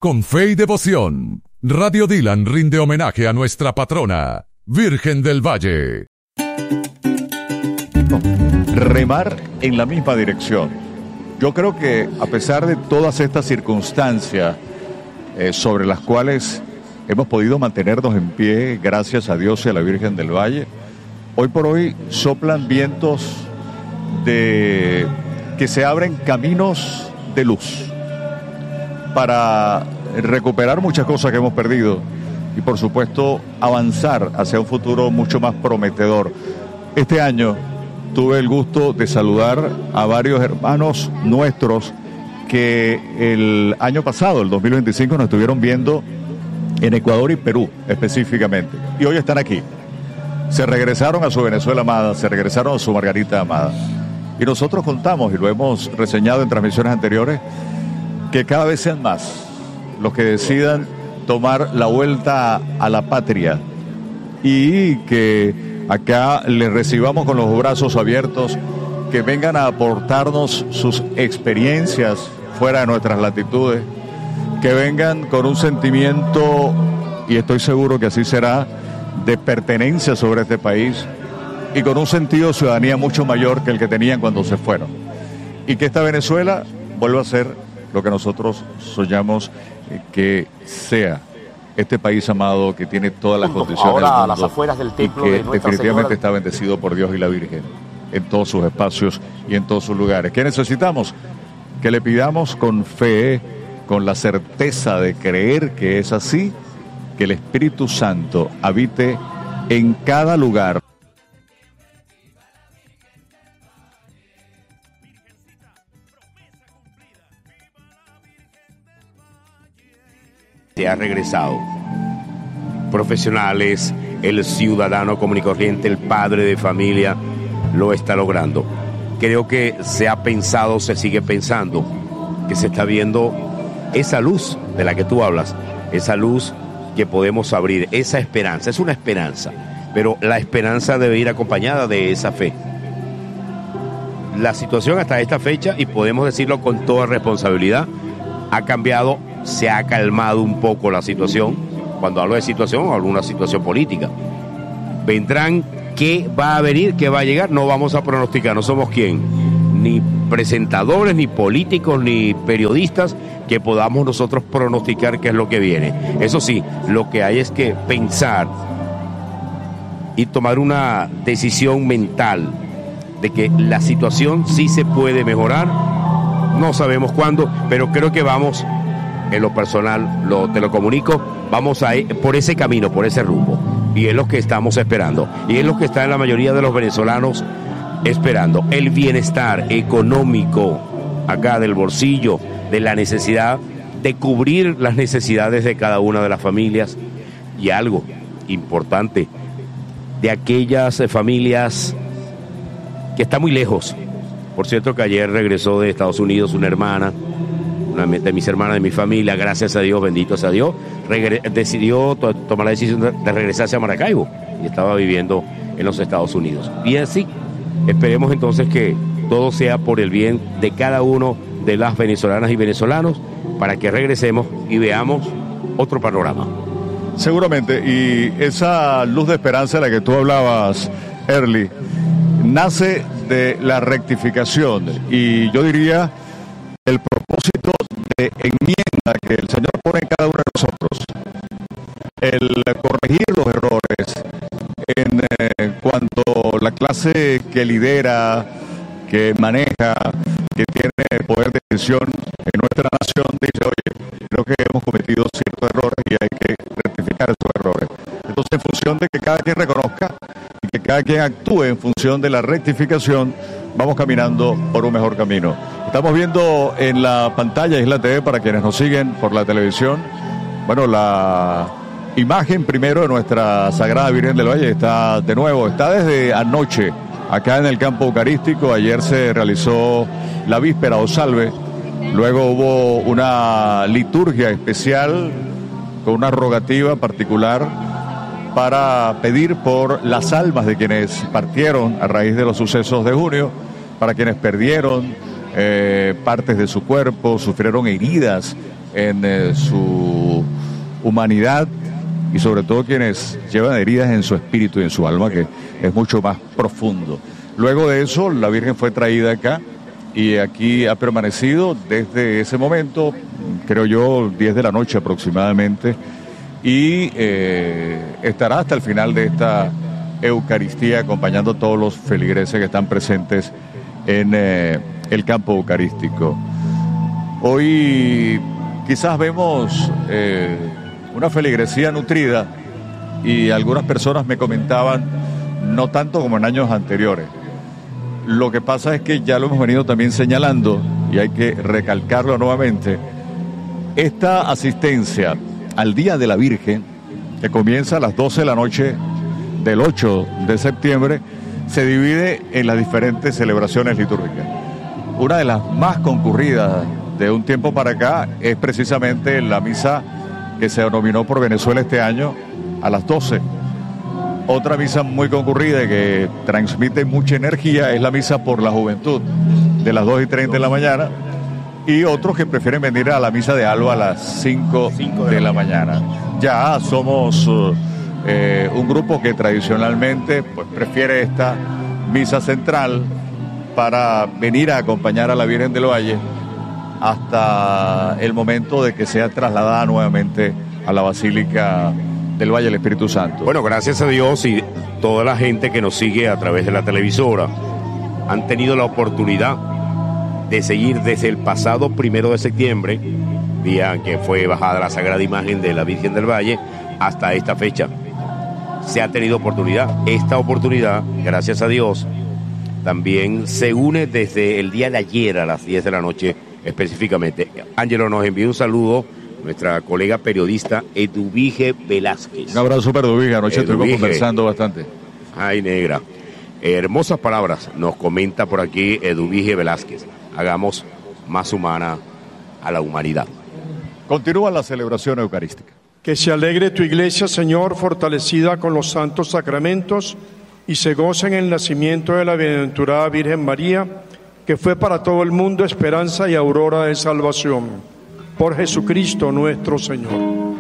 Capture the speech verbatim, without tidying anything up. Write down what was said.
Con fe y devoción, Radio Dylan rinde homenaje a nuestra patrona, Virgen del Valle. Remar en la misma dirección. Yo creo que a pesar de todas estas circunstancias eh, sobre las cuales hemos podido mantenernos en pie, gracias a Dios y a la Virgen del Valle, hoy por hoy soplan vientos de que se abren caminos de luz para recuperar muchas cosas que hemos perdido y por supuesto avanzar hacia un futuro mucho más prometedor. Este año tuve el gusto de saludar a varios hermanos nuestros que el año pasado, el dos mil veinticinco, nos estuvieron viendo en Ecuador y Perú específicamente, y hoy están aquí. Se regresaron a su Venezuela amada, se regresaron a su Margarita amada. Y nosotros contamos, y lo hemos reseñado en transmisiones anteriores, que cada vez sean más los que decidan tomar la vuelta a la patria y que acá les recibamos con los brazos abiertos, que vengan a aportarnos sus experiencias fuera de nuestras latitudes, que vengan con un sentimiento, y estoy seguro que así será, de pertenencia sobre este país y con un sentido de ciudadanía mucho mayor que el que tenían cuando se fueron. Y que esta Venezuela vuelva a ser lo que nosotros soñamos que sea. Este país amado que tiene todas las condiciones ahora del mundo, a las afueras del templo y que de Nuestra definitivamente Señora. está bendecido por Dios y la Virgen en todos sus espacios y en todos sus lugares. ¿Qué necesitamos? Que le pidamos con fe, con la certeza de creer que es así, que el Espíritu Santo habite en cada lugar. Se ha regresado. Profesionales, el ciudadano común y corriente, el padre de familia, lo está logrando. Creo que se ha pensado, se sigue pensando, que se está viendo esa luz de la que tú hablas, esa luz que podemos abrir, esa esperanza, es una esperanza, pero la esperanza debe ir acompañada de esa fe. La situación hasta esta fecha, y podemos decirlo con toda responsabilidad, ha cambiado, se ha calmado un poco la situación. Cuando hablo de situación, hablo de una situación política. Vendrán, ¿qué va a venir? ¿Qué va a llegar? No vamos a pronosticar, no somos quién, ni presentadores, ni políticos, ni periodistas, que podamos nosotros pronosticar qué es lo que viene. Eso sí, lo que hay es que pensar y tomar una decisión mental de que la situación sí se puede mejorar. No sabemos cuándo, pero creo que vamos, en lo personal, lo, te lo comunico, vamos a ir por ese camino, por ese rumbo. Y es lo que estamos esperando. Y es lo que está en la mayoría de los venezolanos esperando. El bienestar económico, acá del bolsillo, de la necesidad de cubrir las necesidades de cada una de las familias. Y algo importante, de aquellas familias que están muy lejos. Por cierto que ayer regresó de Estados Unidos una hermana, una de mis hermanas de mi familia, gracias a Dios, bendito sea Dios, regre- decidió to- tomar la decisión de, de regresarse a Maracaibo y estaba viviendo en los Estados Unidos. Y así, esperemos entonces que todo sea por el bien de cada uno de las venezolanas y venezolanos, para que regresemos y veamos otro panorama. Seguramente, y esa luz de esperanza de la que tú hablabas, Early, nace de la rectificación, y yo diría el propósito de enmienda que el Señor pone en cada uno de nosotros, el corregir los errores en eh, cuanto la clase que lidera, que maneja, que tiene poder de decisión en nuestra nación, dice, oye, creo que hemos cometido ciertos errores y hay que rectificar esos errores. Entonces, en función de que cada quien reconozca y que cada quien actúe en función de la rectificación, vamos caminando por un mejor camino. Estamos viendo en la pantalla Isla T V, para quienes nos siguen por la televisión, bueno, la imagen primero de nuestra Sagrada Virgen del Valle está de nuevo, está desde anoche acá en el campo eucarístico. Ayer se realizó la víspera o salve, luego hubo una liturgia especial con una rogativa particular para pedir por las almas de quienes partieron a raíz de los sucesos de junio, para quienes perdieron eh, partes de su cuerpo, sufrieron heridas en eh, su humanidad y sobre todo quienes llevan heridas en su espíritu y en su alma, que es mucho más profundo. Luego de eso, la Virgen fue traída acá y aquí ha permanecido desde ese momento, creo yo, diez de la noche aproximadamente, y eh, estará hasta el final de esta Eucaristía acompañando a todos los feligreses que están presentes en eh, el campo eucarístico. Hoy quizás vemos eh, una feligresía nutrida y algunas personas me comentaban, no tanto como en años anteriores. Lo que pasa es que ya lo hemos venido también señalando y hay que recalcarlo nuevamente. Esta asistencia al Día de la Virgen, que comienza a las doce de la noche del ocho de septiembre, se divide en las diferentes celebraciones litúrgicas. Una de las más concurridas de un tiempo para acá es precisamente la misa que se denominó por Venezuela este año a las doce. Otra misa muy concurrida y que transmite mucha energía es la misa por la juventud, de las dos y treinta de la mañana, y otros que prefieren venir a la misa de alba a las cinco de la mañana. Ya somos eh, un grupo que tradicionalmente pues, prefiere esta misa central para venir a acompañar a la Virgen del Valle hasta el momento de que sea trasladada nuevamente a la Basílica del Valle del Espíritu Santo. Bueno, gracias a Dios y toda la gente que nos sigue a través de la televisora han tenido la oportunidad de seguir desde el pasado primero de septiembre, día en que fue bajada la Sagrada Imagen de la Virgen del Valle, hasta esta fecha. Se ha tenido oportunidad. Esta oportunidad, gracias a Dios, también se une desde el día de ayer a las diez de la noche específicamente. Ángelo, nos envía un saludo nuestra colega periodista Eduvige Velázquez. Un abrazo para Eduvige, anoche estuvimos conversando bastante. Ay, negra. Hermosas palabras nos comenta por aquí Eduvige Velázquez. Hagamos más humana a la humanidad. Continúa la celebración eucarística. Que se alegre tu iglesia, Señor, fortalecida con los santos sacramentos, y se goce en el nacimiento de la bienaventurada Virgen María, que fue para todo el mundo esperanza y aurora de salvación. Por Jesucristo nuestro Señor.